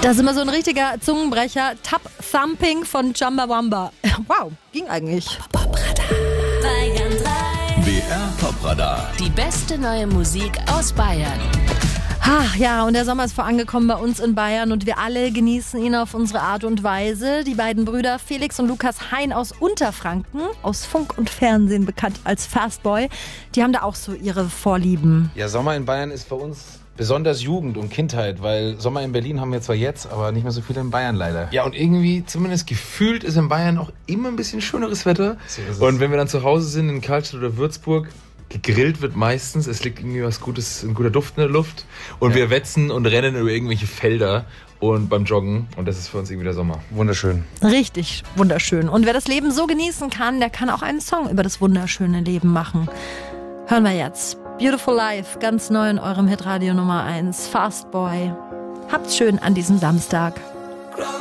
Das ist immer so ein richtiger Zungenbrecher. Tap Thumping von Chumbawamba. Wow, ging eigentlich. Bayern 3. BR Top-Radar. Die beste neue Musik aus Bayern. Ach ja, und der Sommer ist vorangekommen bei uns in Bayern und wir alle genießen ihn auf unsere Art und Weise. Die beiden Brüder Felix und Lukas Hein aus Unterfranken, aus Funk und Fernsehen bekannt als Fastboy, die haben da auch so ihre Vorlieben. Ja, Sommer in Bayern ist für uns besonders Jugend und Kindheit, weil Sommer in Berlin haben wir zwar jetzt, aber nicht mehr so viele in Bayern leider. Ja, und irgendwie, zumindest gefühlt, ist in Bayern auch immer ein bisschen schöneres Wetter. So und wenn wir dann zu Hause sind in Karlstadt oder Würzburg, gegrillt wird meistens, es liegt irgendwie was Gutes, ein guter Duft in der Luft und wir wetzen und rennen über irgendwelche Felder und beim Joggen und das ist für uns irgendwie der Sommer. Wunderschön. Richtig wunderschön. Und wer das Leben so genießen kann, der kann auch einen Song über das wunderschöne Leben machen. Hören wir jetzt. Beautiful Life, ganz neu in eurem Hitradio Nummer 1, Fastboy. Habt's schön an diesem Samstag.